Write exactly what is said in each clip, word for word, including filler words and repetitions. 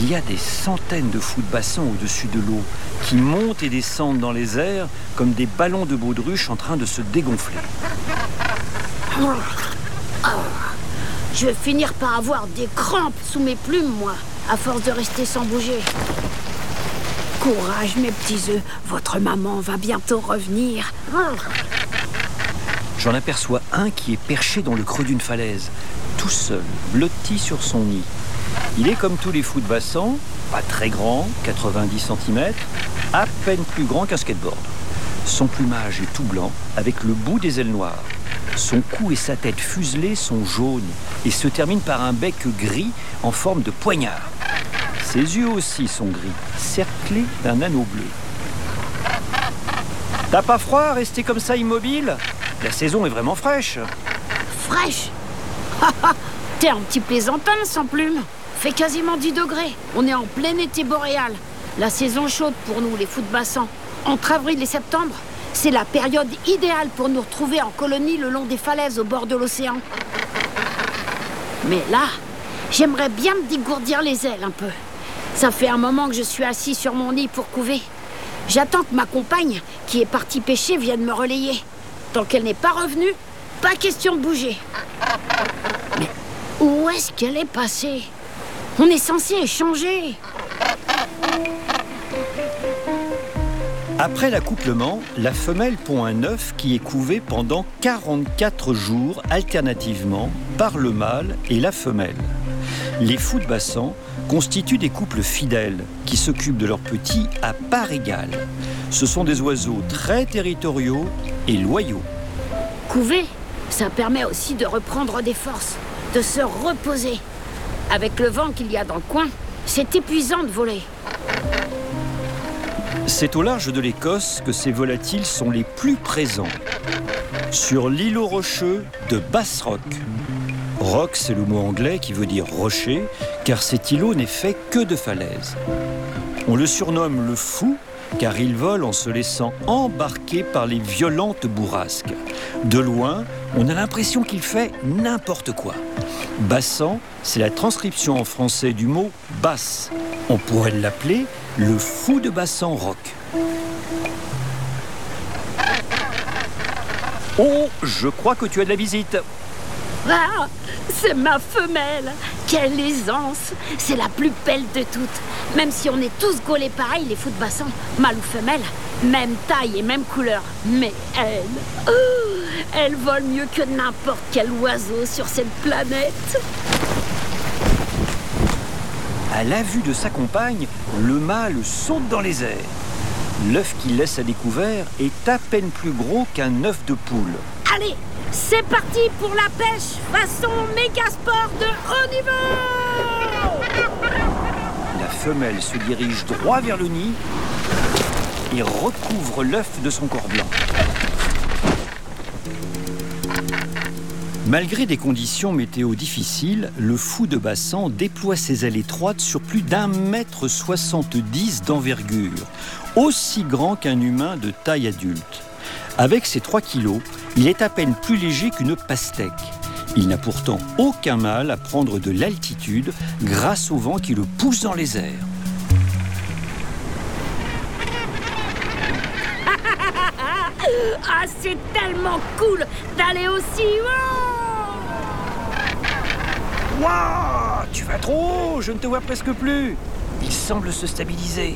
Il y a des centaines de foot-bassins au-dessus de l'eau qui montent et descendent dans les airs comme des ballons de baudruche en train de se dégonfler. Oh. Oh. Je vais finir par avoir des crampes sous mes plumes, moi, à force de rester sans bouger. Courage, mes petits œufs, votre maman va bientôt revenir. Oh. J'en aperçois un qui est perché dans le creux d'une falaise, tout seul, blotti sur son nid. Il est comme tous les foot-bassins, pas très grand, quatre-vingt-dix centimètres, à peine plus grand qu'un skateboard. Son plumage est tout blanc, avec le bout des ailes noires. Son cou et sa tête fuselés sont jaunes et se terminent par un bec gris en forme de poignard. Ses yeux aussi sont gris, cerclés d'un anneau bleu. T'as pas froid à rester comme ça immobile ? La saison est vraiment fraîche. Fraîche ? T'es un petit plaisantin sans plume. Fait quasiment dix degrés. On est en plein été boréal. La saison chaude pour nous, les foot-bassins. Entre avril et septembre, c'est la période idéale pour nous retrouver en colonie le long des falaises au bord de l'océan. Mais là, j'aimerais bien me dégourdir les ailes un peu. Ça fait un moment que je suis assis sur mon nid pour couver. J'attends que ma compagne, qui est partie pêcher, vienne me relayer. Tant qu'elle n'est pas revenue, pas question de bouger. Mais où est-ce qu'elle est passée ? On est censé échanger. Après l'accouplement, la femelle pond un œuf qui est couvé pendant quarante-quatre jours alternativement par le mâle et la femelle. Les foot-bassins constituent des couples fidèles qui s'occupent de leurs petits à part égale. Ce sont des oiseaux très territoriaux et loyaux. Couver, ça permet aussi de reprendre des forces, de se reposer. Avec le vent qu'il y a dans le coin, c'est épuisant de voler. C'est au large de l'Écosse que ces volatiles sont les plus présents. Sur l'îlot rocheux de Bass Rock. Rock, c'est le mot anglais qui veut dire rocher, car cet îlot n'est fait que de falaises. On le surnomme le fou, car il vole en se laissant embarquer par les violentes bourrasques. De loin, on a l'impression qu'il fait n'importe quoi. Bassan, c'est la transcription en français du mot basse. On pourrait l'appeler le fou de Bassan Rock. Oh, je crois que tu as de la visite. Ah, c'est ma femelle. Quelle aisance. C'est la plus belle de toutes. Même si on est tous gaulés pareil, les foot-bassins, mâle ou femelle, même taille et même couleur. Mais elle, oh, elle vole mieux que n'importe quel oiseau sur cette planète. À la vue de sa compagne, le mâle saute dans les airs. L'œuf qu'il laisse à découvert est à peine plus gros qu'un œuf de poule. Allez, c'est parti pour la pêche façon méga sport de haut niveau. La femelle se dirige droit vers le nid et recouvre l'œuf de son corps blanc. Malgré des conditions météo difficiles, le fou de Bassan déploie ses ailes étroites sur plus d'un mètre soixante-dix d'envergure, aussi grand qu'un humain de taille adulte. Avec ses trois kilos, il est à peine plus léger qu'une pastèque. Il n'a pourtant aucun mal à prendre de l'altitude grâce au vent qui le pousse dans les airs. Ah, c'est tellement cool d'aller aussi haut. Waouh, tu vas trop haut, je ne te vois presque plus. Il semble se stabiliser.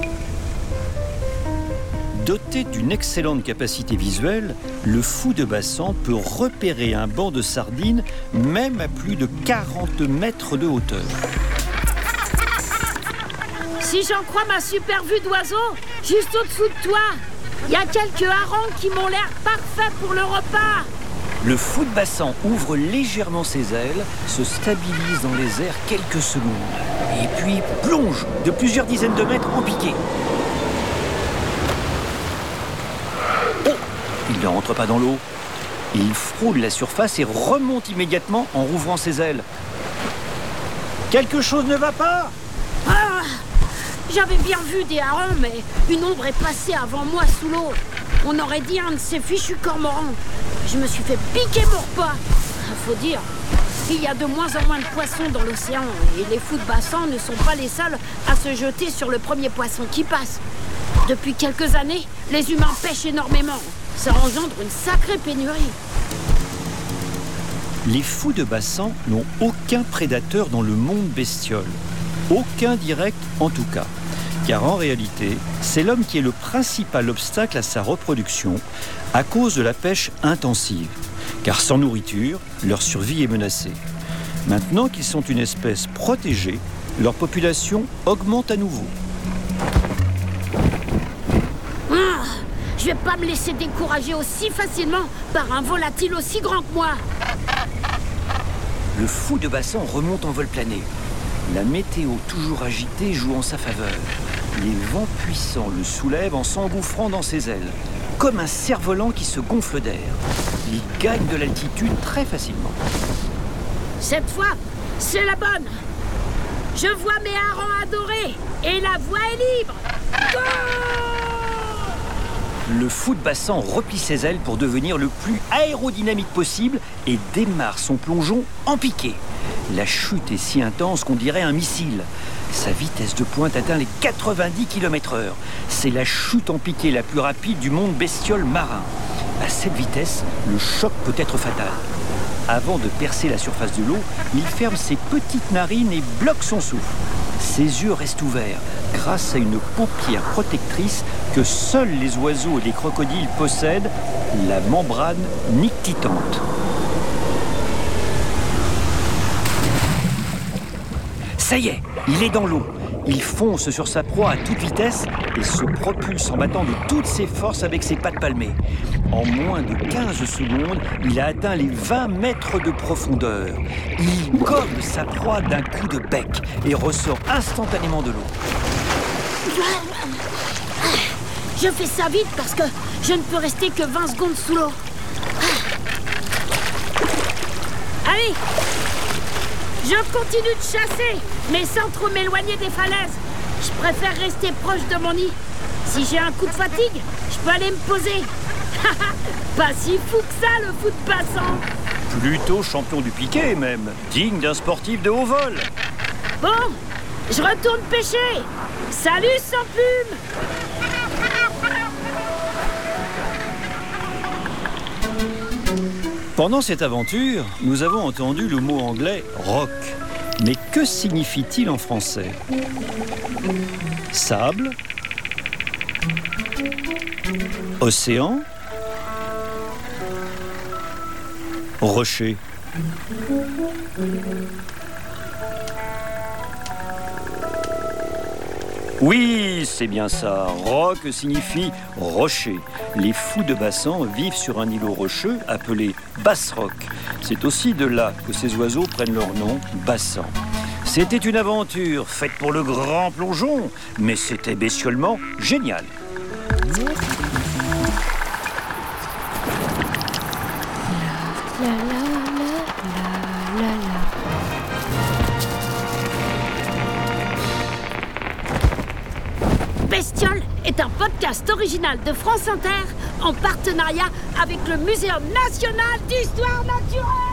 Doté d'une excellente capacité visuelle, le fou de Bassan peut repérer un banc de sardines même à plus de quarante mètres de hauteur. Si j'en crois ma super vue d'oiseau, juste au-dessous de toi, il y a quelques harengs qui m'ont l'air parfaits pour le repas. Le fou de Bassan ouvre légèrement ses ailes, se stabilise dans les airs quelques secondes et puis plonge de plusieurs dizaines de mètres en piqué. Oh, il ne rentre pas dans l'eau. Il frôle la surface et remonte immédiatement en rouvrant ses ailes. Quelque chose ne va pas. Ah, j'avais bien vu des harengs, mais une ombre est passée avant moi sous l'eau. On aurait dit un de ces fichus cormorans. Je me suis fait piquer mon repas. Faut dire, Il y a de moins en moins de poissons dans l'océan et les fous de bassin ne sont pas les seuls à se jeter sur le premier poisson qui passe. Depuis quelques années, les humains pêchent énormément. Ça engendre une sacrée pénurie. Les fous de bassin n'ont aucun prédateur dans le monde bestiole. Aucun direct en tout cas. Car en réalité, c'est l'homme qui est le principal obstacle à sa reproduction à cause de la pêche intensive. Car sans nourriture, leur survie est menacée. Maintenant qu'ils sont une espèce protégée, leur population augmente à nouveau. Ah, je vais pas me laisser décourager aussi facilement par un volatile aussi grand que moi. Le fou de bassin remonte en vol plané. La météo toujours agitée joue en sa faveur. Les vents puissants le soulèvent en s'engouffrant dans ses ailes, comme un cerf-volant qui se gonfle d'air. Il gagne de l'altitude très facilement. Cette fois, c'est la bonne. Je vois mes harengs adorés et la voie est libre. Go! Le fou de bassin replie ses ailes pour devenir le plus aérodynamique possible et démarre son plongeon en piqué. La chute est si intense qu'on dirait un missile. Sa vitesse de pointe atteint les quatre-vingt-dix kilomètres heure. C'est la chute en piqué la plus rapide du monde bestiole marin. À cette vitesse, le choc peut être fatal. Avant de percer la surface de l'eau, il ferme ses petites narines et bloque son souffle. Ses yeux restent ouverts grâce à une paupière protectrice que seuls les oiseaux et les crocodiles possèdent, la membrane nictitante. Ça y est, il est dans l'eau. Il fonce sur sa proie à toute vitesse et se propulse en battant de toutes ses forces avec ses pattes palmées. En moins de quinze secondes, il a atteint les vingt mètres de profondeur. Il gobe sa proie d'un coup de bec et ressort instantanément de l'eau. Je fais ça vite parce que je ne peux rester que vingt secondes sous l'eau. Allez! Je continue de chasser, mais sans trop m'éloigner des falaises. Je préfère rester proche de mon nid. Si j'ai un coup de fatigue, je peux aller me poser. Pas si fou que ça, le fou de bassin. Plutôt champion du piquet même, digne d'un sportif de haut vol. Bon, je retourne pêcher. Salut sans plume. Pendant cette aventure, nous avons entendu le mot anglais « rock ». Mais que signifie-t-il en français? Sable? Océan? Rocher? Oui, c'est bien ça. Rock signifie rocher. Les fous de bassin vivent sur un îlot rocheux appelé Bass-Rock. C'est aussi de là que ces oiseaux prennent leur nom, bassin. C'était une aventure faite pour le grand plongeon, mais c'était bestiolement génial. La, la, la, la, la, la. Bestiole est un podcast original de France Inter en partenariat avec le Muséum national d'histoire naturelle.